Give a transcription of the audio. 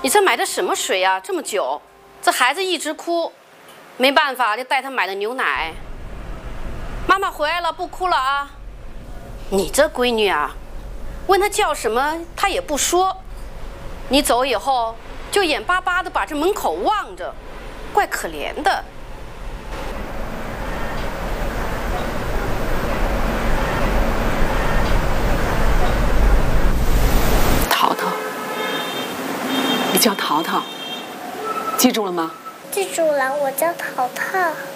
你这买的什么水呀？这么久，这孩子一直哭，没办法，就带他买的牛奶。妈妈回来了，不哭了啊。你这闺女啊，问她叫什么，她也不说。你走以后，就眼巴巴的把这门口望着，怪可怜的。 淘淘，你叫淘淘，记住了吗？ 记住了，我叫淘淘。